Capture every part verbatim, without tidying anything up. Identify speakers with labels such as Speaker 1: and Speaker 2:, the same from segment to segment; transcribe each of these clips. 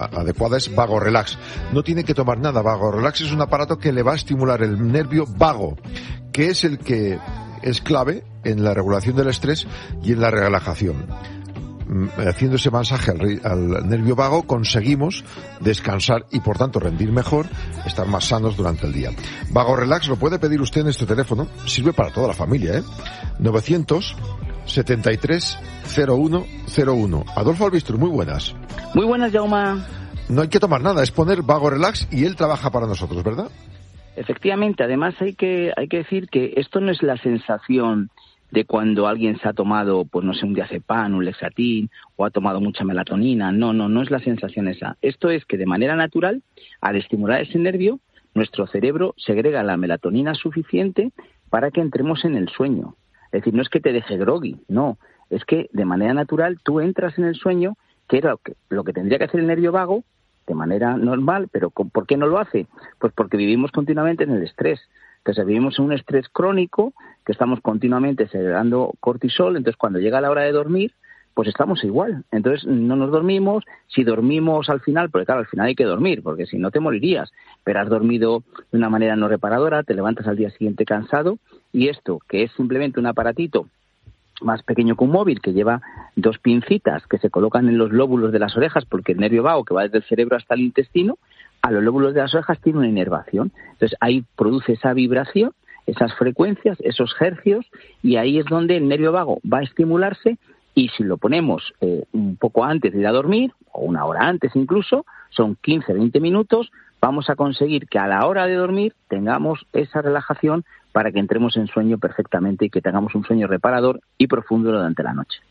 Speaker 1: adecuada es Vago Relax. No tiene que tomar nada. Vago Relax es un aparato que le va a estimular el nervio vago, que es el que es clave en la regulación del estrés y en la relajación. Haciendo ese masaje al, al nervio vago conseguimos descansar y por tanto rendir mejor, estar más sanos durante el día. Vago Relax lo puede pedir usted en este teléfono, sirve para toda la familia, ¿eh? novecientos setenta y tres cero uno cero uno. Adolfo Albistur, muy buenas.
Speaker 2: Muy buenas, Jaume.
Speaker 1: No hay que tomar nada, es poner Vago Relax y él trabaja para nosotros, ¿verdad?
Speaker 2: Efectivamente, además hay que hay que decir que esto no es la sensación de cuando alguien se ha tomado, pues no sé, un diazepam, un Lexatin, o ha tomado mucha melatonina. No, no, no es la sensación esa. Esto es que de manera natural, al estimular ese nervio, nuestro cerebro segrega la melatonina suficiente para que entremos en el sueño. Es decir, no es que te deje groggy, no. Es que de manera natural tú entras en el sueño, que era lo que, lo que tendría que hacer el nervio vago, de manera normal, pero ¿por qué no lo hace? Pues porque vivimos continuamente en el estrés. Entonces vivimos en un estrés crónico, que estamos continuamente segregando cortisol, entonces cuando llega la hora de dormir, pues estamos igual. Entonces no nos dormimos, si dormimos al final, porque claro, al final hay que dormir, porque si no te morirías, pero has dormido de una manera no reparadora, te levantas al día siguiente cansado, y esto, que es simplemente un aparatito más pequeño que un móvil, que lleva dos pincitas que se colocan en los lóbulos de las orejas, porque el nervio vago, que va desde el cerebro hasta el intestino, a los lóbulos de las orejas tiene una inervación. Entonces ahí produce esa vibración, esas frecuencias, esos hercios, y ahí es donde el nervio vago va a estimularse, y si lo ponemos eh, un poco antes de ir a dormir, o una hora antes incluso, son quince a veinte minutos, vamos a conseguir que a la hora de dormir tengamos esa relajación para que entremos en sueño perfectamente y que tengamos un sueño reparador y profundo durante la noche.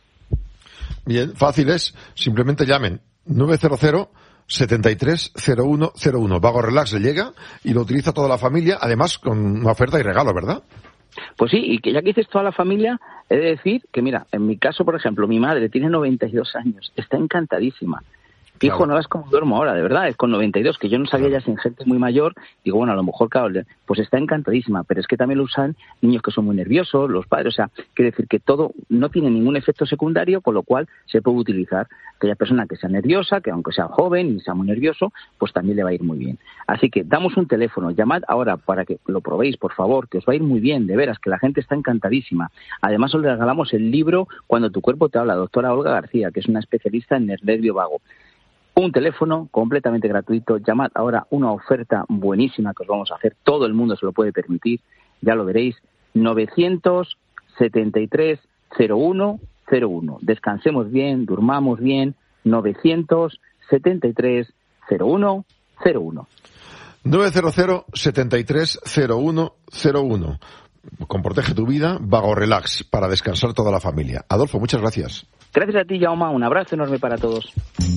Speaker 1: Bien, fácil es, simplemente llamen nueve cero cero setenta y tres cero uno cero uno. Vago Relax le llega y lo utiliza toda la familia, además con una oferta y regalo, ¿verdad?
Speaker 2: Pues sí, y que ya que dices toda la familia, he de decir que, mira, en mi caso, por ejemplo, mi madre tiene noventa y dos años, está encantadísima. Hijo, claro. No es como duermo ahora, de verdad, es con noventa y dos, que yo no sabía ya sin gente muy mayor, digo, bueno, a lo mejor, claro, pues está encantadísima, pero es que también lo usan niños que son muy nerviosos, los padres, o sea, quiere decir que todo no tiene ningún efecto secundario, con lo cual se puede utilizar aquella persona que sea nerviosa, que aunque sea joven y sea muy nervioso, pues también le va a ir muy bien. Así que damos un teléfono, llamad ahora para que lo probéis, por favor, que os va a ir muy bien, de veras, que la gente está encantadísima. Además, os regalamos el libro Cuando tu cuerpo te habla, doctora Olga García, que es una especialista en el nervio vago. Un teléfono completamente gratuito, llamad ahora, una oferta buenísima que os vamos a hacer, todo el mundo se lo puede permitir, ya lo veréis, novecientos setenta y tres cero uno cero uno. Descansemos bien, durmamos bien, novecientos setenta y tres cero uno cero uno.
Speaker 1: nueve cero cero setenta y tres cero uno cero uno. Con Protege tu Vida, Vago Relax, para descansar toda la familia. Adolfo, muchas gracias.
Speaker 2: Gracias a ti, Jaume, un abrazo enorme para todos.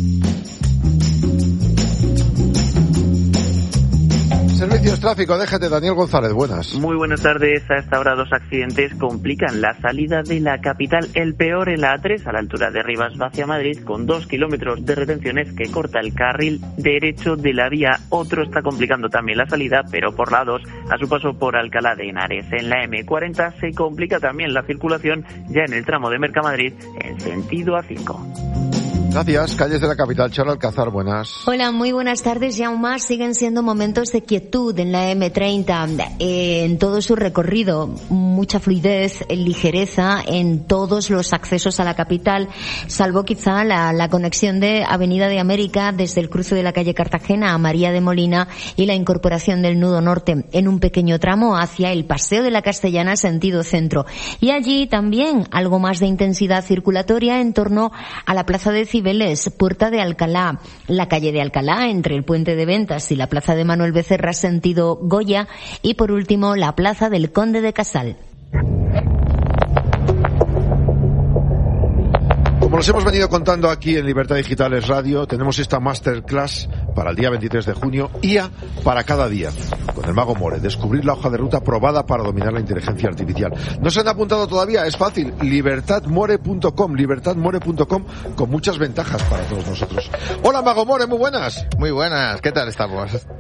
Speaker 1: Servicios Tráfico, déjate, Daniel González, buenas.
Speaker 3: Muy buenas tardes. A esta hora dos accidentes complican la salida de la capital. El peor en la A tres, a la altura de Rivas hacia Madrid, con dos kilómetros de retenciones que corta el carril derecho de la vía. Otro está complicando también la salida, pero por la dos, a su paso por Alcalá de Henares. En la eme cuarenta se complica también la circulación ya en el tramo de Mercamadrid en sentido A cinco.
Speaker 1: Gracias. Calles de la capital, Charo Alcázar, buenas.
Speaker 4: Hola, muy buenas tardes. Y aún más siguen siendo momentos de quietud en la eme treinta, eh, en todo su recorrido. Mucha fluidez, ligereza en todos los accesos a la capital, salvo quizá la, la conexión de Avenida de América desde el cruce de la calle Cartagena a María de Molina y la incorporación del nudo norte en un pequeño tramo hacia el Paseo de la Castellana sentido centro. Y allí también algo más de intensidad circulatoria en torno a la Plaza de Cibeles, Puerta de Alcalá, la calle de Alcalá entre el Puente de Ventas y la Plaza de Manuel Becerra sentido Goya y por último la Plaza del Conde de Casal.
Speaker 1: Como nos hemos venido contando aquí en Libertad Digitales Radio, tenemos esta masterclass para el día veintitrés de junio, I A para cada día, con el Mago More, descubrir la hoja de ruta probada para dominar la inteligencia artificial. ¿No se han apuntado todavía? Es fácil, libertad more punto com, libertad more punto com, con muchas ventajas para todos nosotros. Hola Mago More, muy buenas.
Speaker 5: Muy buenas, ¿qué tal estamos?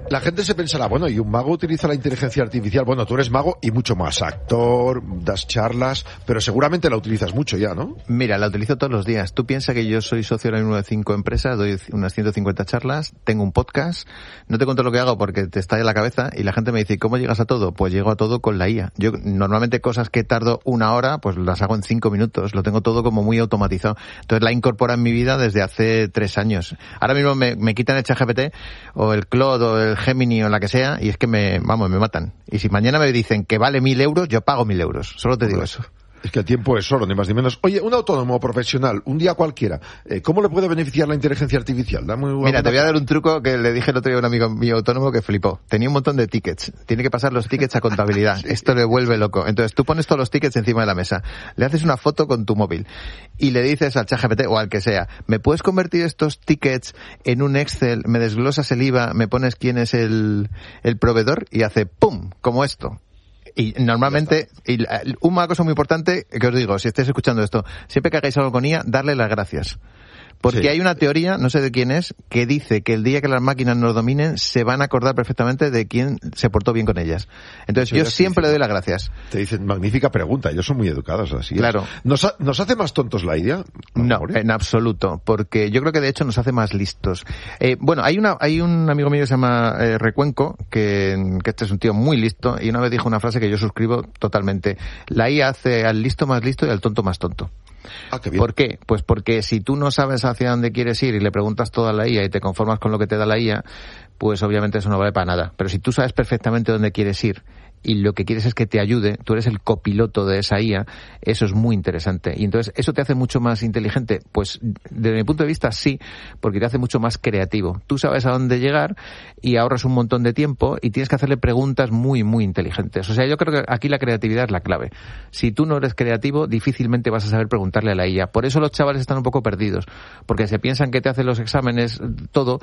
Speaker 1: La gente se pensará, bueno, ¿y un mago utiliza la inteligencia artificial? Bueno, tú eres mago y mucho más, actor, das charlas, pero seguramente la utilizas mucho ya, ¿no?
Speaker 5: Mira, la utilizo todos los días. Tú piensas que yo soy socio de una de cinco empresas, doy unas ciento cincuenta charlas, tengo un podcast, no te cuento lo que hago porque te estalla la cabeza y la gente me dice, ¿cómo llegas a todo? Pues llego a todo con la I A. Yo normalmente cosas que tardo una hora, pues las hago en cinco minutos, lo tengo todo como muy automatizado. Entonces la incorporo en mi vida desde hace tres años. Ahora mismo me, me quitan el ChatGPT o el Claude o el Gemini o la que sea y es que me, vamos, me matan. Y si mañana me dicen que vale mil euros, yo pago mil euros. Solo te digo eso.
Speaker 1: Es que el tiempo es oro, ni más ni menos. Oye, un autónomo profesional, un día cualquiera, eh, ¿cómo le puede beneficiar la inteligencia artificial? Dame una...
Speaker 5: Mira, te voy a dar un truco que le dije el otro día a un amigo mío autónomo que flipó. Tenía un montón de tickets. Tiene que pasar los tickets a contabilidad. Sí. Esto le vuelve loco. Entonces tú pones todos los tickets encima de la mesa, le haces una foto con tu móvil y le dices al ChatGPT o al que sea, ¿me puedes convertir estos tickets en un Excel? ¿Me desglosas el I V A? ¿Me pones quién es el, el proveedor? Y hace ¡pum! Como esto. Y normalmente, y una cosa muy importante que os digo, si estáis escuchando esto, siempre que hagáis algo con I A, darle las gracias. Porque sí. Hay una teoría, no sé de quién es, que dice que el día que las máquinas nos dominen, se van a acordar perfectamente de quién se portó bien con ellas. Entonces sí, yo siempre le doy las gracias.
Speaker 1: Te dicen, magnífica pregunta, ellos son muy educados, así
Speaker 5: Claro.
Speaker 1: Es. ¿Nos, ha, ¿Nos hace más tontos la I A?
Speaker 5: No, en absoluto, porque yo creo que de hecho nos hace más listos. Eh, bueno, hay una hay un amigo mío que se llama eh, Recuenco, que, que este es un tío muy listo, y una vez dijo una frase que yo suscribo totalmente. La I A hace al listo más listo y al tonto más tonto.
Speaker 1: Ah, qué bien.
Speaker 5: ¿Por qué? Pues porque si tú no sabes hacia dónde quieres ir y le preguntas todo a la I A y te conformas con lo que te da la I A, pues obviamente eso no vale para nada. Pero si tú sabes perfectamente dónde quieres ir y lo que quieres es que te ayude, tú eres el copiloto de esa I A, eso es muy interesante. Y entonces, ¿eso te hace mucho más inteligente? Pues, desde mi punto de vista, sí, porque te hace mucho más creativo. Tú sabes a dónde llegar y ahorras un montón de tiempo y tienes que hacerle preguntas muy, muy inteligentes. O sea, yo creo que aquí la creatividad es la clave. Si tú no eres creativo, difícilmente vas a saber preguntarle a la I A. Por eso los chavales están un poco perdidos, porque se piensan que te hacen los exámenes todo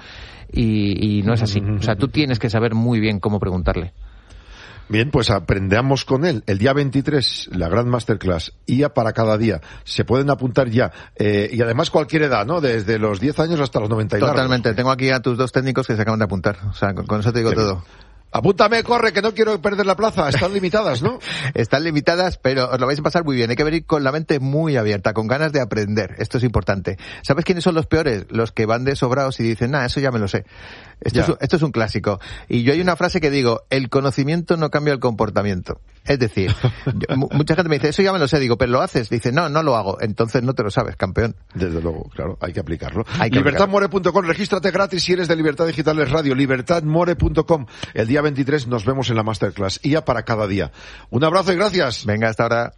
Speaker 5: y, y no es así. O sea, tú tienes que saber muy bien cómo preguntarle.
Speaker 1: Bien, pues aprendamos con él. El día veintitrés, la gran masterclass, I A para cada día. Se pueden apuntar ya. Eh, y además cualquier edad, ¿no? Desde los diez años hasta los noventa y largos.
Speaker 5: Totalmente. Tengo aquí a tus dos técnicos que se acaban de apuntar. O sea, con, con eso te digo todo. Bien.
Speaker 1: Apúntame, corre, que no quiero perder la plaza. Están limitadas, ¿no?
Speaker 5: Están limitadas, pero os lo vais a pasar muy bien. Hay que venir con la mente muy abierta, con ganas de aprender. Esto es importante. ¿Sabes quiénes son los peores? Los que van de sobrados y dicen, nah, eso ya me lo sé. Esto, es, esto es un clásico. Y yo hay una frase que digo, el conocimiento no cambia el comportamiento. Es decir, yo, mucha gente me dice, eso ya me lo sé. Digo, pero lo haces. Dice, no, no lo hago. Entonces no te lo sabes, campeón.
Speaker 1: Desde luego, claro, hay que aplicarlo. libertad more punto com, regístrate gratis si eres de Libertad Digitales Radio. libertad more punto com. El día veintitrés nos vemos en la Masterclass. I A para cada día. Un abrazo y gracias.
Speaker 5: Venga, hasta ahora.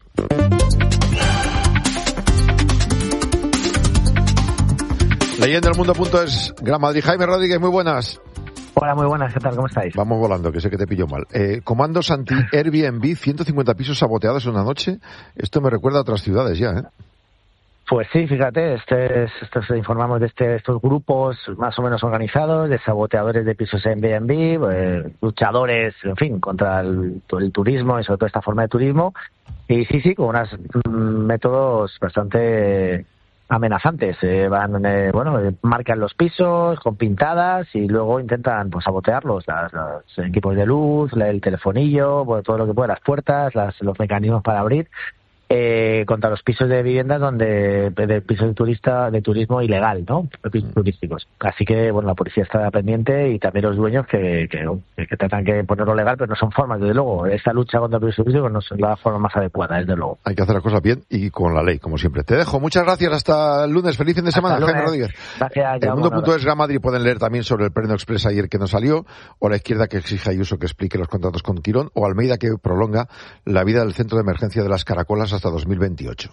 Speaker 1: Leyenda del mundo punto es, Gran Madrid. Jaime Rodríguez, muy buenas.
Speaker 6: Hola, muy buenas, ¿qué tal? ¿Cómo estáis?
Speaker 1: Vamos volando, que sé que te pillo mal. Eh, comandos anti-Airbnb, ciento cincuenta pisos saboteados en una noche. Esto me recuerda a otras ciudades ya, ¿eh?
Speaker 6: Pues sí, fíjate, este es, estos, informamos de este, estos grupos más o menos organizados, de saboteadores de pisos Airbnb, eh, luchadores, en fin, contra el, el turismo y sobre todo esta forma de turismo. Y sí, sí, con unos mm, métodos bastante amenazantes. Eh, van, eh, bueno, eh, marcan los pisos con pintadas y luego intentan pues sabotearlos, las, los equipos de luz, el telefonillo, bueno, todo lo que pueda, las puertas, las, los mecanismos para abrir. Eh, contra los pisos de viviendas donde de pisos de turista de turismo ilegal, ¿no? Pisos turísticos. Así que bueno, la policía está pendiente y también los dueños que, que, que tratan de ponerlo legal, pero no son formas, desde luego. Esta lucha contra el piso turístico no es la forma más adecuada, desde luego.
Speaker 1: Hay que hacer las cosas bien y con la ley, como siempre. Te dejo. Muchas gracias. Hasta el lunes. Feliz fin de semana, Jaime Rodríguez.
Speaker 6: Gracias.
Speaker 1: El mundo punto es Gran Madrid pueden leer también sobre el Pleno Express ayer que no salió, o la izquierda que exige a Ayuso que explique los contratos con Quirón, o Almeida que prolonga la vida del centro de emergencia de las Caracolas hasta dos mil veintiocho.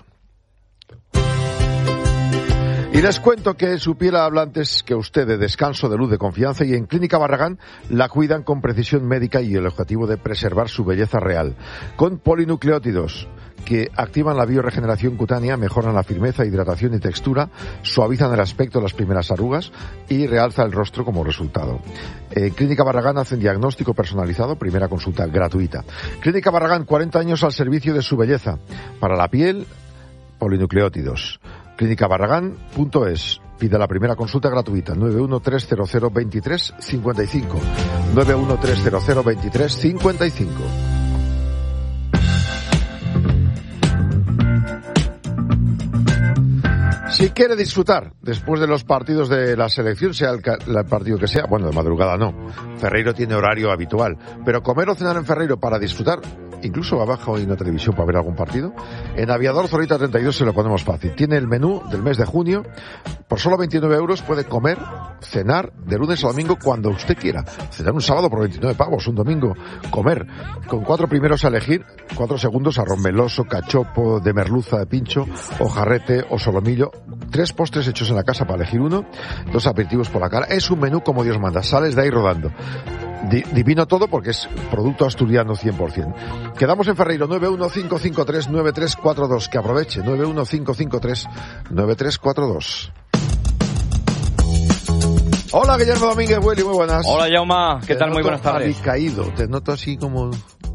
Speaker 1: Y les cuento que su piel habla antes que usted de descanso, de luz, de confianza, y en Clínica Barragán la cuidan con precisión médica y el objetivo de preservar su belleza real. Con polinucleótidos que activan la bioregeneración cutánea, mejoran la firmeza, hidratación y textura, suavizan el aspecto de las primeras arrugas y realza el rostro como resultado. En Clínica Barragán hacen diagnóstico personalizado, primera consulta gratuita. Clínica Barragán, cuarenta años al servicio de su belleza. Para la piel, polinucleótidos. clínica barragán punto es. Pide la primera consulta gratuita, nueve uno tres cero cero veintitrés cincuenta y cinco. nueve uno tres cero cero veintitrés cincuenta y cinco. Si quiere disfrutar después de los partidos de la selección, sea el, el partido que sea, bueno, de madrugada no, Ferreiro tiene horario habitual, pero comer o cenar en Ferreiro para disfrutar, incluso abajo en la televisión para ver algún partido, en Aviador Zorrilla treinta y dos se lo ponemos fácil. Tiene el menú del mes de junio, por solo veintinueve euros puede comer, cenar de lunes a domingo cuando usted quiera. Cenar un sábado por veintinueve pavos, un domingo, comer, con cuatro primeros a elegir, cuatro segundos arroz meloso, cachopo, de merluza, de pincho, hojarrete o solomillo, tres postres hechos en la casa para elegir uno, dos aperitivos por la cara. Es un menú como Dios manda, sales de ahí rodando. Divino todo porque es producto asturiano cien por ciento. Quedamos en Ferreiro, nueve uno cinco cinco tres nueve tres cuatro dos. Que aproveche, nueve uno cinco cinco tres nueve tres cuatro dos. Hola, Guillermo Domínguez, Willy, muy buenas.
Speaker 7: Hola, Jauma, ¿qué tal? Muy buenas tardes.
Speaker 1: Te caído, te noto así como...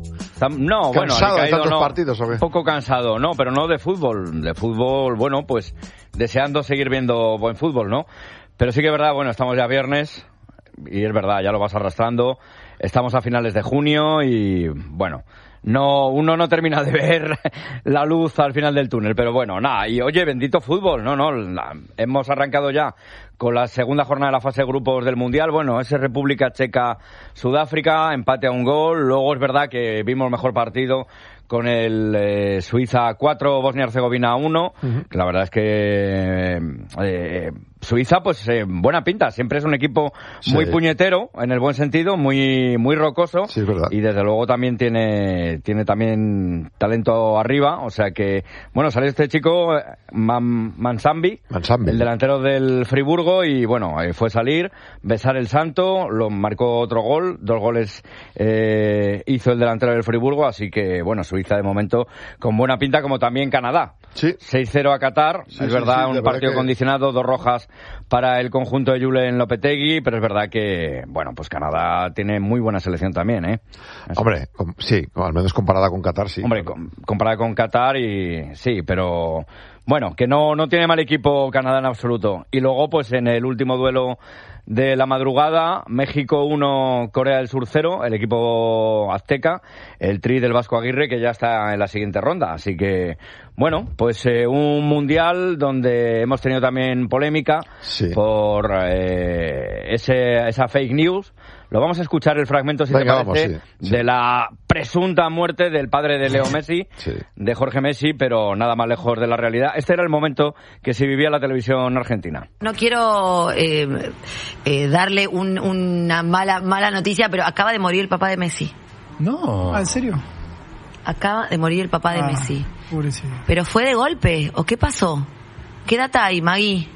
Speaker 7: No, bueno,
Speaker 1: cansado
Speaker 7: caído,
Speaker 1: de tantos
Speaker 7: no,
Speaker 1: partidos, ¿o qué?
Speaker 7: Un poco cansado, no, pero no de fútbol. De fútbol, bueno, pues deseando seguir viendo buen fútbol, ¿no? Pero sí que es verdad, bueno, estamos ya viernes... Y es verdad, ya lo vas arrastrando. Estamos a finales de junio y, bueno, no uno no termina de ver la luz al final del túnel. Pero bueno, nada. Y oye, bendito fútbol. No, no, la, hemos arrancado ya con la segunda jornada de la fase de grupos del Mundial. Bueno, ese República Checa-Sudáfrica, empate a un gol. Luego es verdad que vimos mejor partido con el eh, Suiza cuatro, Bosnia-Herzegovina uno. Uh-huh. Que la verdad es que... Eh, Suiza, pues eh, buena pinta, siempre es un equipo muy sí. puñetero, en el buen sentido, muy muy rocoso,
Speaker 1: sí, es verdad.
Speaker 7: Y desde luego también tiene tiene también talento arriba, o sea que, bueno, salió este chico, Man, Mansambi,
Speaker 1: Mansambi,
Speaker 7: el delantero del Friburgo, y bueno, eh, fue salir, besar el santo, lo marcó otro gol, dos goles eh, hizo el delantero del Friburgo, así que, bueno, Suiza de momento con buena pinta, como también Canadá.
Speaker 1: Sí.
Speaker 7: seis cero a Qatar,
Speaker 1: sí,
Speaker 7: es
Speaker 1: sí,
Speaker 7: verdad,
Speaker 1: sí,
Speaker 7: un partido
Speaker 1: que...
Speaker 7: condicionado, dos rojas para el conjunto de Julen Lopetegui, pero es verdad que, bueno, pues Canadá tiene muy buena selección también, ¿eh? Así.
Speaker 1: Hombre, sí, al menos comparada con Qatar, sí.
Speaker 7: Hombre, com- comparada con Qatar y sí, pero bueno, que no, no tiene mal equipo Canadá en absoluto. Y luego, pues en el último duelo de la madrugada, México uno, Corea del Sur cero, el equipo azteca, el Tri del Vasco Aguirre, que ya está en la siguiente ronda. Así que, bueno, pues eh, un mundial donde hemos tenido también polémica sí. por eh, ese, esa fake news. Lo vamos a escuchar el fragmento, si
Speaker 1: Venga,
Speaker 7: te parece,
Speaker 1: vamos, sí, sí.
Speaker 7: de la presunta muerte del padre de Leo Messi,
Speaker 1: sí.
Speaker 7: de Jorge Messi, pero nada más lejos de la realidad. Este era el momento que se vivía en la televisión argentina.
Speaker 8: No quiero eh, eh, darle un, una mala mala noticia, pero acaba de morir el papá de Messi.
Speaker 9: No. Ah, ¿en serio?
Speaker 8: Acaba de morir el papá de
Speaker 9: ah,
Speaker 8: Messi.
Speaker 9: Pobrecito.
Speaker 8: ¿Pero fue de golpe o qué pasó? ¿Qué data hay, Magui?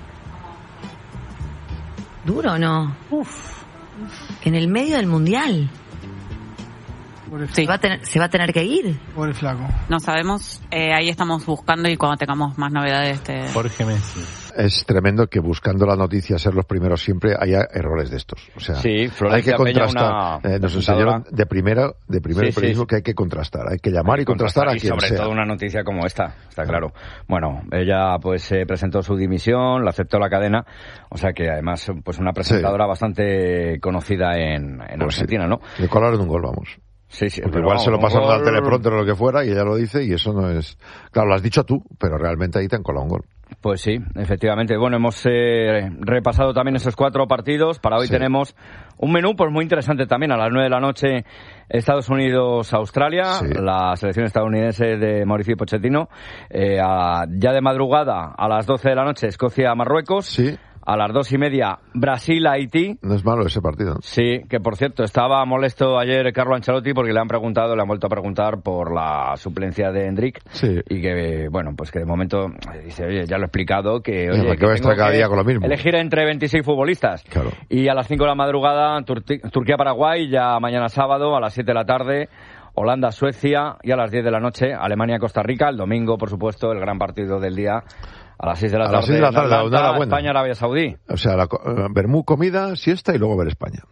Speaker 8: ¿Duro o no?
Speaker 9: Uf.
Speaker 8: En el medio del mundial.
Speaker 9: Sí.
Speaker 8: ¿Se va a tener, se va a tener que ir?
Speaker 9: Pobre flaco.
Speaker 10: No sabemos, eh, ahí estamos buscando y cuando tengamos más novedades te...
Speaker 5: Jorge Messi.
Speaker 1: Es tremendo que buscando la noticia, ser los primeros siempre, haya errores de estos. O sea,
Speaker 7: sí,
Speaker 1: hay que contrastar. Eh, nos enseñaron de primero, de primero
Speaker 7: sí,
Speaker 1: periodismo
Speaker 7: sí.
Speaker 1: que hay que contrastar. Hay que llamar y contrastar,
Speaker 7: contrastar
Speaker 1: a quien
Speaker 7: y sobre
Speaker 1: sea.
Speaker 7: todo una noticia como esta, está claro. Bueno, ella pues eh, presentó su dimisión, la aceptó la cadena, o sea que además pues una presentadora sí. bastante conocida en, en
Speaker 1: pues
Speaker 7: Argentina,
Speaker 1: sí.
Speaker 7: ¿no?
Speaker 1: Le colaron un gol, vamos.
Speaker 7: Sí, sí,
Speaker 1: porque igual
Speaker 7: no,
Speaker 1: se lo pasaron
Speaker 7: gol...
Speaker 1: al teleprompter o lo que fuera y ella lo dice y eso no es... Claro, lo has dicho tú, pero realmente ahí te han colado un gol.
Speaker 7: Pues sí, efectivamente. Bueno, hemos eh, repasado también esos cuatro partidos. Para hoy sí. tenemos un menú pues muy interesante también. A las nueve de la noche, Estados Unidos-Australia, sí. la selección estadounidense de Mauricio Pochettino. Eh, a, ya de madrugada, a las doce de la noche, Escocia-Marruecos.
Speaker 1: Sí.
Speaker 7: A las dos y media, Brasil-Haití.
Speaker 1: No es malo ese partido.
Speaker 7: Sí, que por cierto, estaba molesto ayer Carlo Ancelotti porque le han preguntado, le han vuelto a preguntar por la suplencia de Hendrik.
Speaker 1: Sí.
Speaker 7: Y que, bueno, pues que de momento dice, oye, ya lo he explicado, que, oye,
Speaker 1: no,
Speaker 7: que,
Speaker 1: que va a estar cada día con lo mismo.
Speaker 7: Elegir entre veintiséis futbolistas.
Speaker 1: Claro.
Speaker 7: Y a las cinco de la madrugada, Tur- Turquía-Paraguay, ya mañana sábado, a las siete de la tarde, Holanda-Suecia, y a las diez de la noche, Alemania-Costa Rica. El domingo, por supuesto, el gran partido del día. A las seis de la tarde,
Speaker 1: a las seis de la tarde,
Speaker 7: Atlanta,
Speaker 1: una buena.
Speaker 7: España, Arabia Saudí.
Speaker 1: O sea, la, uh, vermú, comida, siesta y luego ver España.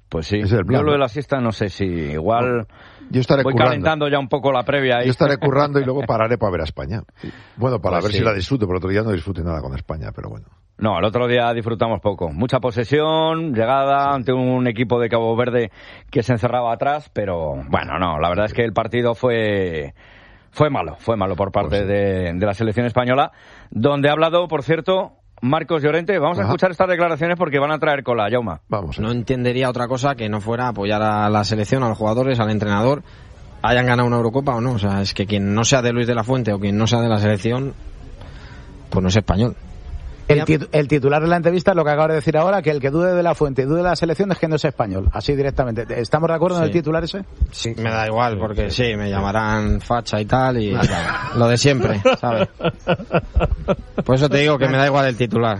Speaker 7: Pues sí,
Speaker 1: es el plan,
Speaker 7: yo lo de
Speaker 1: ¿no?
Speaker 7: la siesta no sé si igual
Speaker 1: yo estaré
Speaker 7: voy
Speaker 1: currando.
Speaker 7: calentando ya un poco la previa ahí.
Speaker 1: Yo estaré currando y luego pararé para ver a España. Bueno, para
Speaker 7: Pues
Speaker 1: ver
Speaker 7: sí.
Speaker 1: si la disfruto, pero otro día no disfruté nada con España, pero bueno.
Speaker 7: No, el otro día disfrutamos poco. Mucha posesión, llegada ante un equipo de Cabo Verde que se encerraba atrás, pero bueno, no, la verdad es que el partido fue fue malo, fue malo por parte
Speaker 1: Pues sí.
Speaker 7: de, de la selección española, donde ha hablado, por cierto, Marcos Llorente. Vamos a
Speaker 1: Ajá.
Speaker 7: escuchar estas declaraciones porque van a traer cola, Jauma.
Speaker 1: Vamos.
Speaker 11: No entendería otra cosa que no fuera apoyar a la selección, a los jugadores, al entrenador, hayan ganado una Eurocopa o no. O sea, es que quien no sea de Luis de la Fuente o quien no sea de la selección, pues no es español.
Speaker 9: El, tit- el titular de la entrevista es lo que acabo de decir ahora, que el que dude de la fuente y dude de la selección es que no es español, así directamente. ¿Estamos de acuerdo
Speaker 11: Sí.
Speaker 9: en el titular ese?
Speaker 11: Sí, me da igual, porque sí, me llamarán facha y tal, y lo de siempre, ¿sabes? Por eso te digo que me da igual el titular.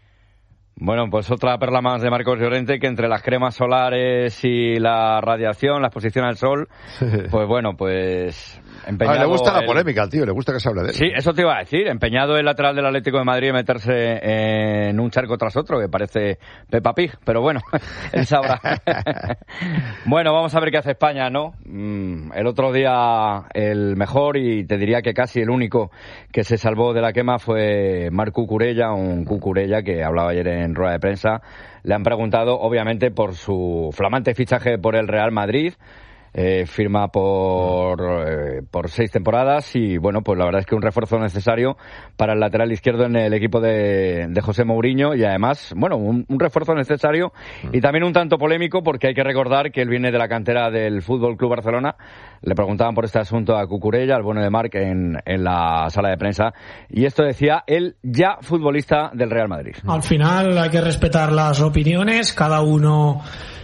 Speaker 7: Bueno, pues otra perla más de Marcos Llorente, que entre las cremas solares y la radiación, la exposición al sol, pues bueno, pues
Speaker 1: A
Speaker 7: empeñado...
Speaker 1: ver, le gusta la
Speaker 7: el-
Speaker 1: polémica al tío, le gusta que se hable de él.
Speaker 7: Sí, eso te iba a decir. Empeñado el lateral del Atlético de Madrid en meterse en un charco tras otro, que parece Peppa Pig, pero bueno, él sabrá. Bueno, vamos a ver qué hace España, ¿no? Mm, El otro día el mejor y te diría que casi el único que se salvó de la quema fue Marc Cucurella, un Cucurella que hablaba ayer en rueda de prensa. Le han preguntado, obviamente, por su flamante fichaje por el Real Madrid. Eh, firma por, eh, por seis temporadas y bueno, pues la verdad es que un refuerzo necesario para el lateral izquierdo en el equipo de, de José Mourinho y además, bueno, un, un refuerzo necesario y también un tanto polémico porque hay que recordar que él viene de la cantera del Fútbol Club Barcelona. Le preguntaban por este asunto a Cucurella, al bueno de Marc, en, en la sala de prensa y esto decía él, ya futbolista del Real Madrid.
Speaker 12: Al final hay que respetar las opiniones, cada uno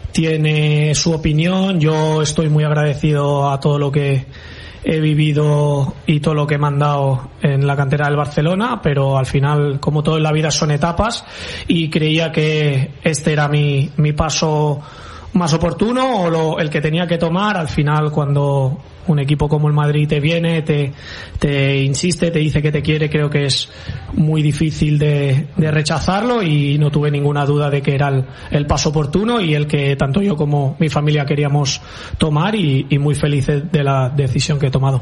Speaker 12: tiene su opinión. Yo estoy muy agradecido a todo lo que he vivido y todo lo que me han dado en la cantera del Barcelona, pero al final, como todo en la vida, son etapas y creía que este era mi, mi paso más oportuno o lo, el que tenía que tomar. Al final, cuando un equipo como el Madrid te viene, te, te insiste, te dice que te quiere, creo que es muy difícil de, de rechazarlo y no tuve ninguna duda de que era el, el paso oportuno y el que tanto yo como mi familia queríamos tomar y, y muy felices de la decisión que he tomado.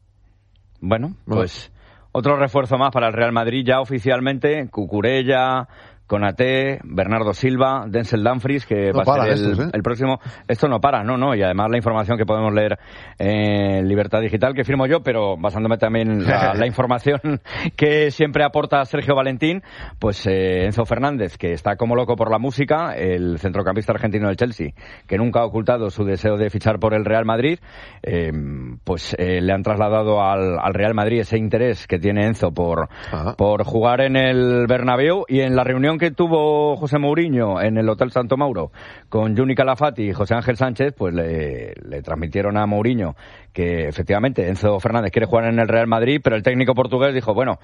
Speaker 7: Bueno, pues otro refuerzo más para el Real Madrid ya oficialmente, Cucurella, Konaté, Bernardo Silva, Denzel Dumfries, que
Speaker 1: No
Speaker 7: va a ser el,
Speaker 1: estos, ¿eh?
Speaker 7: el próximo... Esto no para, no, no, y además la información que podemos leer en Libertad Digital, que firmo yo, pero basándome también en la, la información que siempre aporta Sergio Valentín, pues eh, Enzo Fernández, que está como loco por la música, el centrocampista argentino del Chelsea, que nunca ha ocultado su deseo de fichar por el Real Madrid, eh, pues eh, le han trasladado al, al Real Madrid ese interés que tiene Enzo por, por jugar en el Bernabéu, y en la reunión que tuvo José Mourinho en el Hotel Santo Mauro con Juni Calafati y José Ángel Sánchez, pues le, le transmitieron a Mourinho que efectivamente Enzo Fernández quiere jugar en el Real Madrid, pero el técnico portugués dijo, bueno,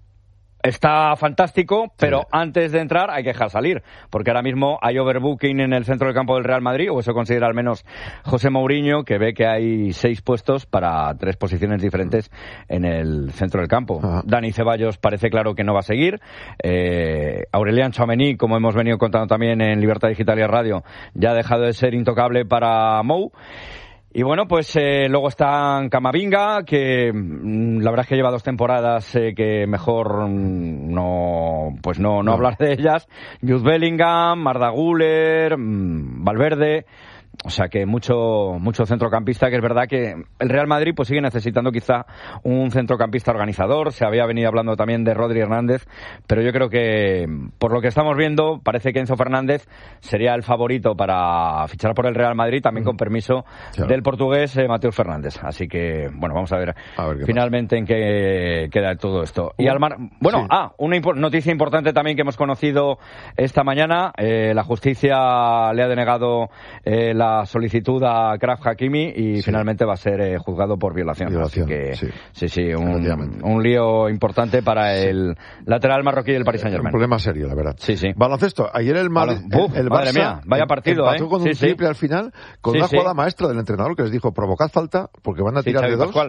Speaker 7: está fantástico, pero sí, antes de entrar hay que dejar salir, porque ahora mismo hay overbooking en el centro del campo del Real Madrid, o eso considera al menos José Mourinho, que ve que hay seis puestos para tres posiciones diferentes en el centro del campo. Ajá. Dani Ceballos parece claro que no va a seguir. Eh, Aurelian Tchouaméni, como hemos venido contando también en Libertad Digital y Radio, ya ha dejado de ser intocable para Mou. Y bueno, pues eh, luego están Camavinga, que mmm, la verdad es que lleva dos temporadas eh, que mejor mmm, no pues no, no, no hablar de ellas. Jude Bellingham, Arda Güler, mmm, Valverde. O sea que mucho mucho centrocampista, que es verdad que el Real Madrid pues sigue necesitando quizá un centrocampista organizador. Se había venido hablando también de Rodri Hernández, pero yo creo que por lo que estamos viendo parece que Enzo Fernández sería el favorito para fichar por el Real Madrid, también con permiso claro. del portugués eh, Mateus Fernández. Así que bueno, vamos a ver, a ver finalmente pasa. en qué queda todo esto. Y al mar... bueno, sí. ah, una impo- noticia importante también que hemos conocido esta mañana. Eh, la justicia le ha denegado eh, la la solicitud a Achraf Hakimi y sí. finalmente va a ser eh, juzgado por violación. violación Así que, sí, sí, sí un, un lío importante para sí. el lateral marroquí del Paris Saint-Germain.
Speaker 1: Un problema serio, la verdad.
Speaker 7: Sí, sí.
Speaker 1: Baloncesto. Ayer el, Mal,
Speaker 7: Uf,
Speaker 1: el, el
Speaker 7: madre
Speaker 1: Barça
Speaker 7: mía, vaya partido,
Speaker 1: empató
Speaker 7: ¿eh?
Speaker 1: con
Speaker 7: sí,
Speaker 1: un
Speaker 7: sí.
Speaker 1: triple al final, con
Speaker 7: sí,
Speaker 1: una
Speaker 7: sí.
Speaker 1: jugada maestra del entrenador que les dijo, provocad falta porque van a
Speaker 7: sí,
Speaker 1: tirar
Speaker 7: Xavi
Speaker 1: de dos.
Speaker 7: Pascual.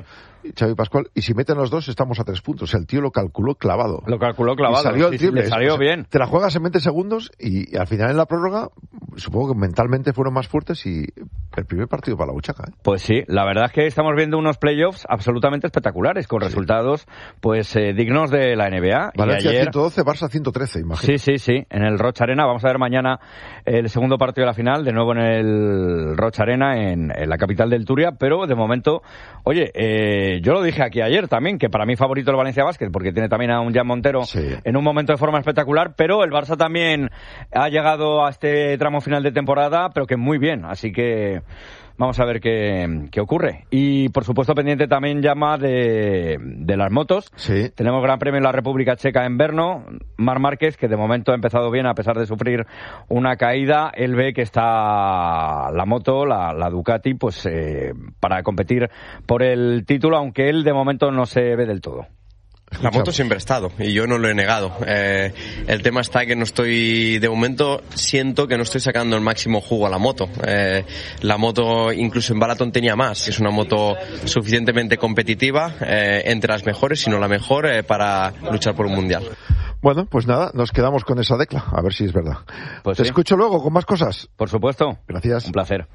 Speaker 1: Xavi Pascual, y si meten los dos estamos a tres puntos. El tío lo calculó clavado.
Speaker 7: Lo calculó clavado.
Speaker 1: Y salió el
Speaker 7: sí,
Speaker 1: triple.
Speaker 7: sí, le salió
Speaker 1: o sea,
Speaker 7: bien.
Speaker 1: Te la juegas en veinte segundos y, y al final en la prórroga, supongo que mentalmente fueron más fuertes y el primer partido para la buchaca. ¿eh?
Speaker 7: Pues sí, la verdad es que estamos viendo unos playoffs absolutamente espectaculares, con sí. resultados pues eh, dignos de la N B A.
Speaker 1: Valencia
Speaker 7: y ayer...
Speaker 1: ciento doce, Barça ciento trece, imagino.
Speaker 7: Sí, sí, sí, en el Roch Arena. Vamos a ver mañana el segundo partido de la final, de nuevo en el Roch Arena, en, en la capital del Turia, pero de momento, oye, eh, yo lo dije aquí ayer también, que para mí favorito el Valencia Basket, porque tiene también a un Jan Montero sí. en un momento de forma espectacular, pero el Barça también ha llegado a este tramo final de temporada, pero que muy bien, así que vamos a ver qué, qué ocurre. Y por supuesto pendiente también llama de, de las motos.
Speaker 1: Sí.
Speaker 7: Tenemos Gran Premio en la República Checa en Brno. Marc Márquez, que de momento ha empezado bien a pesar de sufrir una caída. Él ve que está la moto, la, la Ducati, pues eh, para competir por el título, aunque él de momento no se ve del todo.
Speaker 13: La moto siempre ha estado y yo no lo he negado. Eh, el tema está que no estoy, de momento siento que no estoy sacando el máximo jugo a la moto. Eh, la moto incluso en Balaton tenía más. Es una moto suficientemente competitiva, eh, entre las mejores, si no la mejor, eh, para luchar por un mundial.
Speaker 1: Bueno, pues nada, nos quedamos con esa decla, a ver si es verdad.
Speaker 7: Pues
Speaker 1: Te
Speaker 7: sí.
Speaker 1: escucho luego con más cosas.
Speaker 7: Por supuesto.
Speaker 1: Gracias.
Speaker 7: Un placer.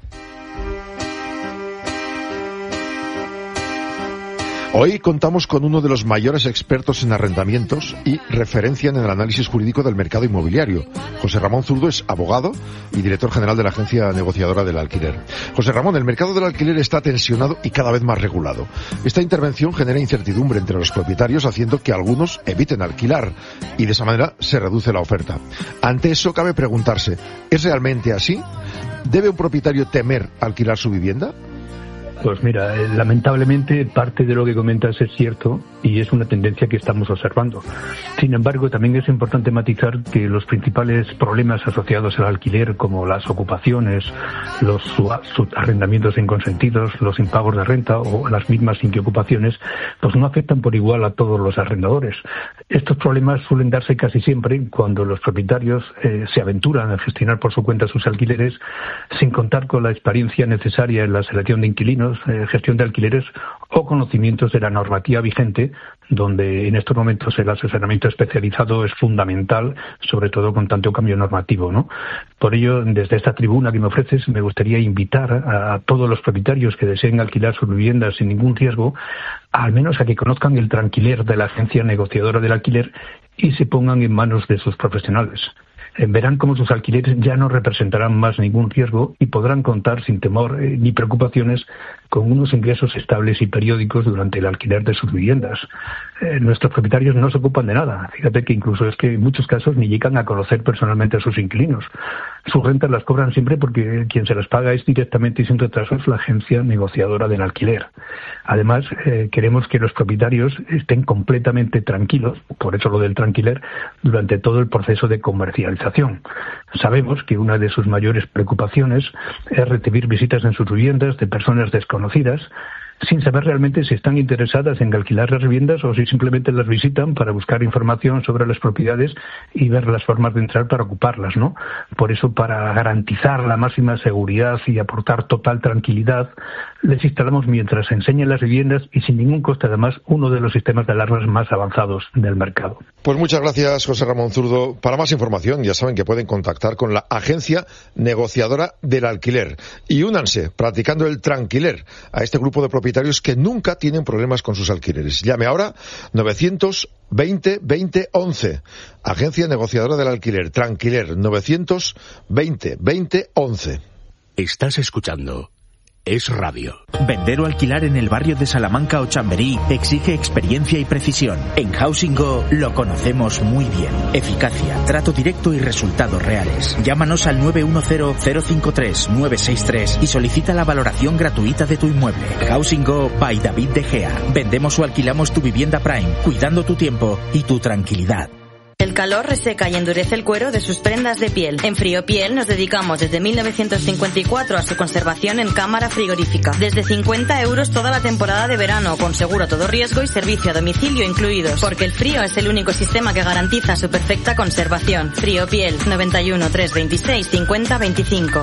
Speaker 1: Hoy contamos con uno de los mayores expertos en arrendamientos y referencia en el análisis jurídico del mercado inmobiliario. José Ramón Zurdo es abogado y director general de la agencia negociadora del alquiler. José Ramón, el mercado del alquiler está tensionado y cada vez más regulado. Esta intervención genera incertidumbre entre los propietarios, haciendo que algunos eviten alquilar y de esa manera se reduce la oferta. Ante eso cabe preguntarse, ¿es realmente así? ¿Debe un propietario temer alquilar su vivienda?
Speaker 14: Pues mira, eh, lamentablemente parte de lo que comentas es cierto y es una tendencia que estamos observando. Sin embargo, también es importante matizar que los principales problemas asociados al alquiler, como las ocupaciones, los arrendamientos inconsentidos, los impagos de renta o las mismas inquiocupaciones, pues no afectan por igual a todos los arrendadores. Estos problemas suelen darse casi siempre cuando los propietarios eh, se aventuran a gestionar por su cuenta sus alquileres sin contar con la experiencia necesaria en la selección de inquilinos, Eh, gestión de alquileres o conocimientos de la normativa vigente, donde en estos momentos el asesoramiento especializado es fundamental, sobre todo con tanto cambio normativo, ¿no? Por ello, desde esta tribuna que me ofreces, me gustaría invitar a, a todos los propietarios que deseen alquilar sus viviendas sin ningún riesgo, al menos a que conozcan el tranquiler de la agencia negociadora del alquiler y se pongan en manos de sus profesionales. Verán cómo sus alquileres ya no representarán más ningún riesgo y podrán contar sin temor eh, ni preocupaciones con unos ingresos estables y periódicos durante el alquiler de sus viviendas. Eh, nuestros propietarios no se ocupan de nada. Fíjate que incluso es que en muchos casos ni llegan a conocer personalmente a sus inquilinos. Sus rentas las cobran siempre porque quien se las paga es directamente y sin retrasos la agencia negociadora del alquiler. Además, eh, queremos que los propietarios estén completamente tranquilos, por eso lo del tranquiler, durante todo el proceso de comercialización. Sabemos que una de sus mayores preocupaciones es recibir visitas en sus viviendas de personas desconocidas, sin saber realmente si están interesadas en alquilar las viviendas o si simplemente las visitan para buscar información sobre las propiedades y ver las formas de entrar para ocuparlas, ¿no? Por eso, para garantizar la máxima seguridad y aportar total tranquilidad, les instalamos mientras enseñan las viviendas y sin ningún coste, además, uno de los sistemas de alarmas más avanzados del mercado.
Speaker 1: Pues muchas gracias, José Ramón Zurdo. Para más información, ya saben que pueden contactar con la agencia negociadora del alquiler y únanse, practicando el tranquiler, a este grupo de propietarios que nunca tienen problemas con sus alquileres. Llame ahora novecientos veinte veinte once. Agencia negociadora del alquiler, Tranquiler, novecientos veinte veinte once.
Speaker 15: Estás escuchando Es Radio. Vender o alquilar en el barrio de Salamanca o Chamberí exige experiencia y precisión. En Housing Go lo conocemos muy bien. Eficacia, trato directo y resultados reales. Llámanos al nueve uno cero, cero cinco tres, nueve seis tres y solicita la valoración gratuita de tu inmueble. Housing Go by David De Gea. Vendemos o alquilamos tu vivienda Prime, cuidando tu tiempo y tu tranquilidad.
Speaker 16: El calor reseca y endurece el cuero de sus prendas de piel. En Friopiel nos dedicamos desde mil novecientos cincuenta y cuatro a su conservación en cámara frigorífica. Desde cincuenta euros toda la temporada de verano, con seguro a todo riesgo y servicio a domicilio incluidos. Porque el frío es el único sistema que garantiza su perfecta conservación. Friopiel, noventa y uno, trescientos veintiséis, cincuenta veinticinco.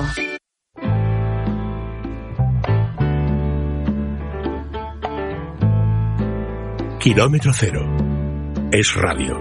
Speaker 15: Kilómetro cero. Es radio.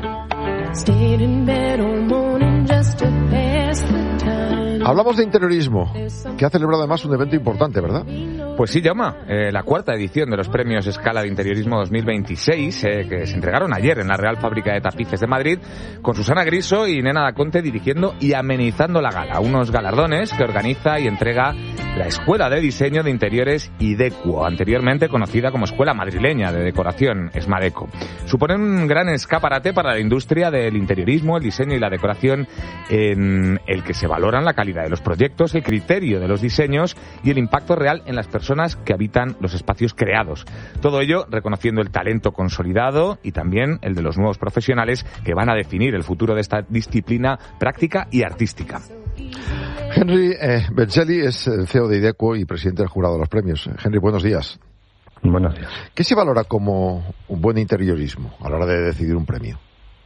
Speaker 1: Hablamos de interiorismo, que ha celebrado además un evento importante, ¿verdad?
Speaker 17: Pues sí, Jaume, eh, la cuarta edición de los premios Escala de Interiorismo dos mil veintiséis, eh, que se entregaron ayer en la Real Fábrica de Tapices de Madrid, con Susana Griso y Nena Daconte dirigiendo y amenizando la gala. Unos galardones que organiza y entrega la Escuela de Diseño de Interiores IDECO, anteriormente conocida como Escuela Madrileña de Decoración, ESMADECO. Suponen un gran escaparate para la industria del interiorismo, el diseño y la decoración, en el que se valoran la calidad de los proyectos, el criterio de los diseños y el impacto real en las personas que habitan los espacios creados. Todo ello reconociendo el talento consolidado y también el de los nuevos profesionales que van a definir el futuro de esta disciplina práctica y artística.
Speaker 1: Henry eh, Benselli es el C E O de IDECO y presidente del jurado de los premios. Henry, buenos días.
Speaker 18: Buenos días.
Speaker 1: ¿Qué se valora como un buen interiorismo a la hora de decidir un premio?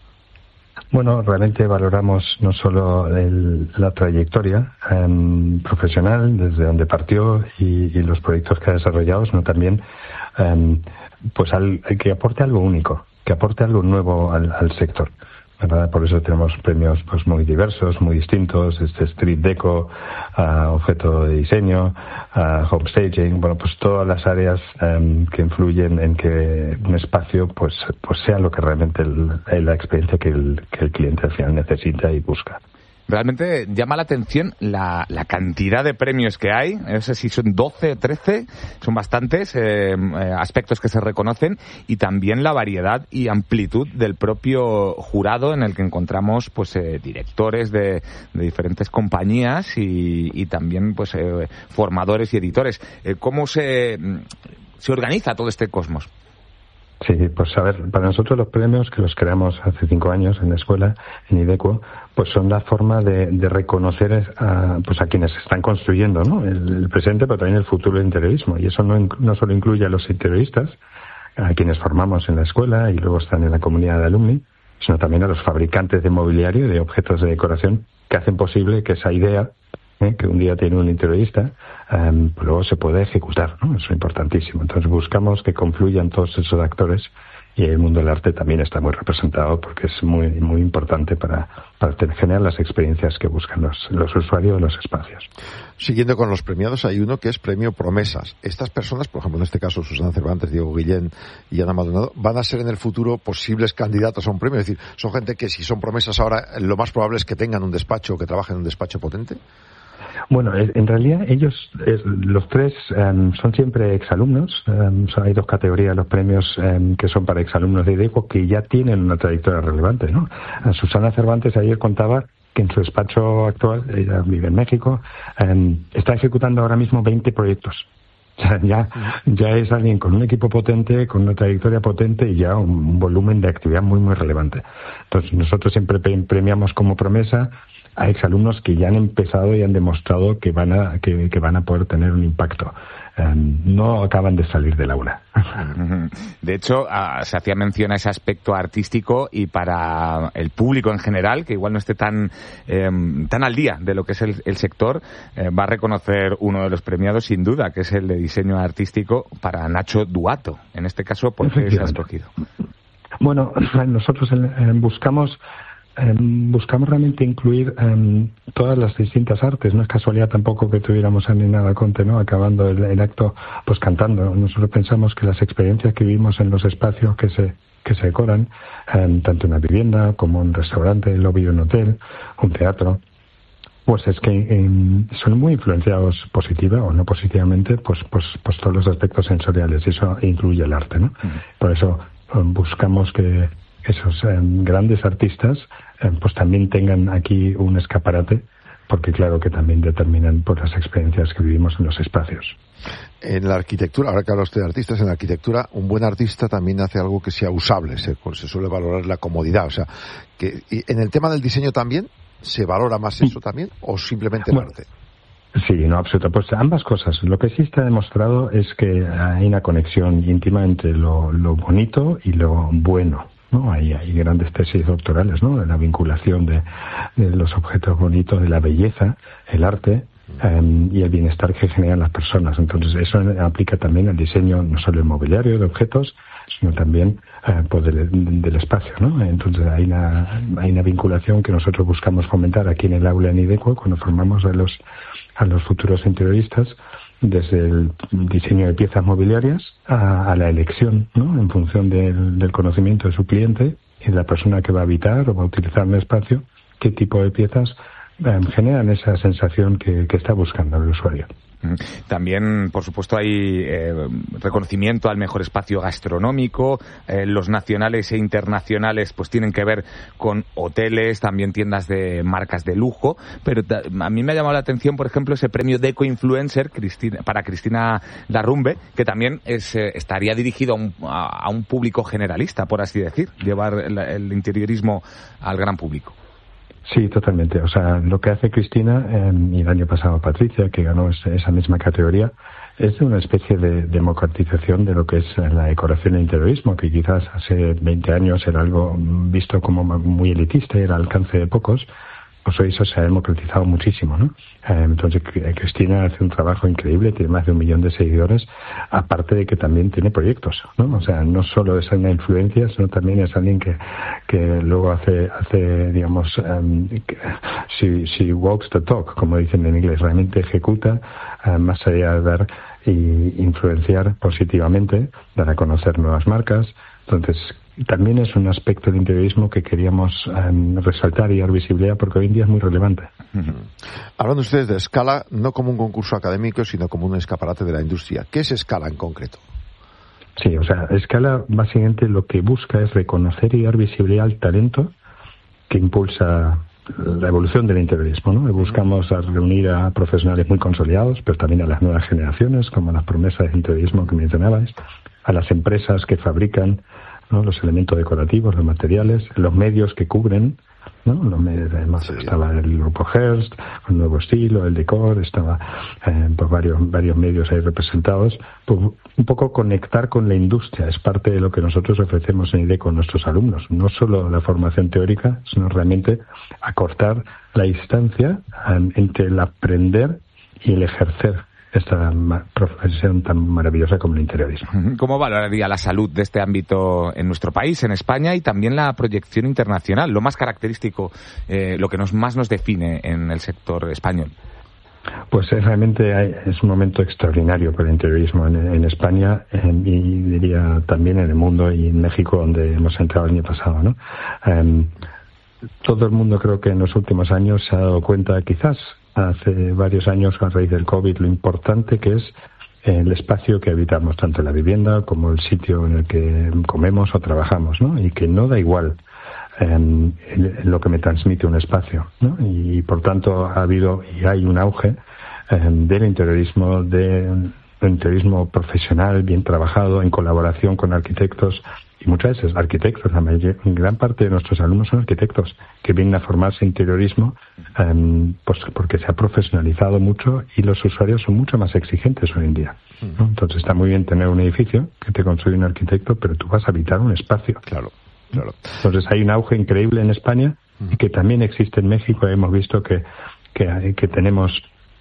Speaker 18: Bueno, realmente valoramos no solo el, la trayectoria eh, profesional, desde donde partió y, y los proyectos que ha desarrollado, sino también eh, pues al, que aporte algo único, que aporte algo nuevo al, al sector, ¿verdad? Por eso tenemos premios pues muy diversos, muy distintos, este Street Deco, uh, objeto de diseño, uh, home staging, bueno, pues todas las áreas um, que influyen en que un espacio pues pues sea lo que realmente el, la experiencia que el, que el cliente al final necesita y busca.
Speaker 17: Realmente llama la atención la, la cantidad de premios que hay. No sé si son doce, trece, son bastantes eh, aspectos que se reconocen, y también la variedad y amplitud del propio jurado, en el que encontramos pues eh, directores de, de diferentes compañías y, y también pues eh, formadores y editores. Eh, ¿Cómo se, se organiza todo este cosmos?
Speaker 18: Sí, pues a ver, para nosotros los premios, que los creamos hace cinco años en la escuela, en IDECO, pues son la forma de, de reconocer a, pues a quienes están construyendo, ¿no?, el, el presente, pero también el futuro del interiorismo. Y eso no, no solo incluye a los interioristas, a quienes formamos en la escuela y luego están en la comunidad de alumni, sino también a los fabricantes de mobiliario y de objetos de decoración que hacen posible que esa idea ¿eh? que un día tiene un interiorista, um, pues luego se puede ejecutar, ¿no? Eso es importantísimo. Entonces buscamos que confluyan todos esos actores, y el mundo del arte también está muy representado, porque es muy muy importante para, para generar las experiencias que buscan los, los usuarios de los espacios.
Speaker 1: Siguiendo con los premiados, hay uno que es Premio Promesas. Estas personas, por ejemplo, en este caso Susana Cervantes, Diego Guillén y Ana Maldonado, van a ser en el futuro posibles candidatos a un premio. Es decir, son gente que, si son promesas ahora, lo más probable es que tengan un despacho o que trabajen en un despacho potente.
Speaker 18: Bueno, en realidad ellos, los tres, um, son siempre exalumnos. Um, hay dos categorías, los premios um, que son para exalumnos de IDECO, que ya tienen una trayectoria relevante, ¿no? Susana Cervantes ayer contaba que en su despacho actual, ella vive en México, um, está ejecutando ahora mismo veinte proyectos. O sea, ya, ya es alguien con un equipo potente, con una trayectoria potente y ya un, un volumen de actividad muy, muy relevante. Entonces, nosotros siempre premiamos como promesa a exalumnos que ya han empezado y han demostrado que van a que, que van a poder tener un impacto. Um, no acaban de salir del aula.
Speaker 17: De hecho, uh, se hacía mención a ese aspecto artístico, y para el público en general, que igual no esté tan eh, tan al día de lo que es el, el sector, eh, va a reconocer uno de los premiados sin duda, que es el de diseño artístico para Nacho Duato. En este caso, ¿por qué se ha escogido?
Speaker 18: Bueno, nosotros eh, buscamos Eh, buscamos realmente incluir eh, todas las distintas artes. No es casualidad tampoco que tuviéramos a Nena Daconte, ¿no?, acabando el, el acto pues cantando. Nosotros pensamos que las experiencias que vivimos en los espacios que se que se decoran, eh, tanto en una vivienda como en un restaurante, el lobby de un hotel, un teatro, pues es que eh, son muy influenciados positiva o no positivamente, pues pues pues todos los aspectos sensoriales, y eso incluye el arte, ¿no? Mm. Por eso eh, buscamos que esos eh, grandes artistas eh, pues también tengan aquí un escaparate, porque claro que también determinan por las experiencias que vivimos en los espacios.
Speaker 1: En la arquitectura, ahora que habla usted de artistas, en la arquitectura un buen artista también hace algo que sea usable, se, se suele valorar la comodidad, o sea, que y en el tema del diseño también se valora más eso también, o simplemente el
Speaker 18: bueno,
Speaker 1: arte.
Speaker 18: Sí, no, absoluto. Pues ambas cosas. Lo que sí está demostrado es que hay una conexión íntima entre lo, lo bonito y lo bueno, ¿no? Hay, hay grandes tesis doctorales, ¿no?, de la vinculación de, de los objetos bonitos, de la belleza, el arte, um, y el bienestar que generan las personas. Entonces eso aplica también al diseño no solo inmobiliario de objetos, sino también uh, pues del, del espacio, ¿no? Entonces hay una, hay una vinculación que nosotros buscamos fomentar aquí en el aula en IDECO cuando formamos a los, a los futuros interioristas, desde el diseño de piezas mobiliarias a, a la elección, ¿no? En función del, del conocimiento de su cliente y de la persona que va a habitar o va a utilizar un espacio, qué tipo de piezas eh, generan esa sensación que, que está buscando el usuario.
Speaker 17: También, por supuesto, hay eh, reconocimiento al mejor espacio gastronómico. Eh, los nacionales e internacionales pues tienen que ver con hoteles, también tiendas de marcas de lujo. Pero ta- a mí me ha llamado la atención, por ejemplo, ese premio Deco Influencer Cristina, para Cristina Larrumbe, que también es, eh, estaría dirigido a un, a, a un público generalista, por así decir, llevar el, el interiorismo al gran público.
Speaker 18: Sí, totalmente. O sea, lo que hace Cristina eh, y el año pasado Patricia, que ganó esa, esa misma categoría, es una especie de democratización de lo que es la decoración e interiorismo, que quizás hace veinte años era algo visto como muy elitista y era al alcance de pocos. Pues hoy eso se ha democratizado muchísimo, ¿no? Eh, entonces Cristina hace un trabajo increíble, tiene más de un millón de seguidores, aparte de que también tiene proyectos, ¿no? O sea, no solo es una influencia, sino también es alguien que, que luego hace, hace digamos, um, she, she walks the talk, como dicen en inglés, realmente ejecuta, uh, más allá de dar y influenciar positivamente, dar a conocer nuevas marcas. Entonces, también es un aspecto del interiorismo que queríamos um, resaltar y dar visibilidad porque hoy en día es muy relevante.
Speaker 1: Uh-huh. Hablando ustedes de Scala, no como un concurso académico, sino como un escaparate de la industria. ¿Qué es Scala en concreto?
Speaker 18: Sí, o sea, Scala básicamente lo que busca es reconocer y dar visibilidad al talento que impulsa la evolución del interiorismo, ¿no? Buscamos a reunir a profesionales muy consolidados, pero también a las nuevas generaciones, como las promesas de interiorismo que mencionabais, a las empresas que fabrican, ¿no?, los elementos decorativos, los materiales, los medios que cubren, ¿no? Los medios, además sí. Estaba el grupo Hearst, el nuevo estilo, el decor, estaba eh, pues varios varios medios ahí representados, pues un poco conectar con la industria, es parte de lo que nosotros ofrecemos en IDECO con nuestros alumnos, no solo la formación teórica, sino realmente acortar la distancia eh, entre el aprender y el ejercer esta profesión tan maravillosa como el interiorismo.
Speaker 17: ¿Cómo valoraría la salud de este ámbito en nuestro país, en España, y también la proyección internacional, lo más característico, eh, lo que nos más nos define en el sector español?
Speaker 18: Pues es, realmente hay, es un momento extraordinario para el interiorismo en, en España eh, y diría también en el mundo y en México, donde hemos entrado el año pasado, ¿no? Eh, todo el mundo creo que en los últimos años se ha dado cuenta, quizás hace varios años a raíz del COVID, lo importante que es el espacio que habitamos, tanto la vivienda como el sitio en el que comemos o trabajamos, ¿no? Y que no da igual eh, lo que me transmite un espacio, ¿no? Y por tanto ha habido y hay un auge eh, del interiorismo, de un interiorismo profesional, bien trabajado, en colaboración con arquitectos. Y muchas veces arquitectos, la mayor, gran parte de nuestros alumnos son arquitectos que vienen a formarse en interiorismo um, pues porque se ha profesionalizado mucho y los usuarios son mucho más exigentes hoy en día, ¿no? Entonces está muy bien tener un edificio que te construye un arquitecto, pero tú vas a habitar un espacio.
Speaker 1: Claro, claro.
Speaker 18: Entonces hay un auge increíble en España y que también existe en México. Hemos visto que, que, que tenemos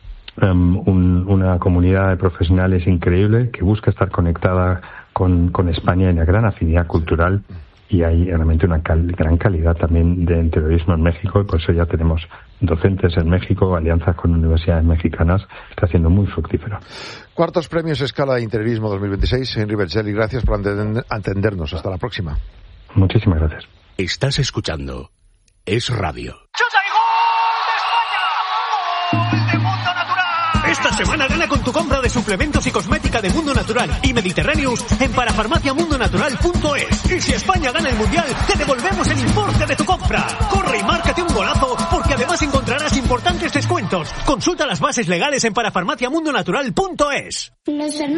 Speaker 18: um, un, una comunidad de profesionales increíble que busca estar conectada Con, con España, en una gran afinidad cultural, y hay realmente una cal, gran calidad también de interiorismo en México, y por eso ya tenemos docentes en México, alianzas con universidades mexicanas, está siendo muy fructífero.
Speaker 1: Cuartos premios Scala de Interiorismo dos mil veintiséis, Henry Berzelli, gracias por atendernos. Hasta la próxima.
Speaker 18: Muchísimas gracias.
Speaker 15: Estás escuchando Es Radio.
Speaker 19: Esta semana gana con tu compra de suplementos y cosmética de Mundo Natural y Mediterraneous en parafarmacia mundo natural punto es. Y si España gana el Mundial, te devolvemos el importe de tu compra. Corre y márcate un golazo, porque además encontrarás importantes descuentos. Consulta las bases legales en parafarmacia mundo natural punto es.
Speaker 20: Los hermanos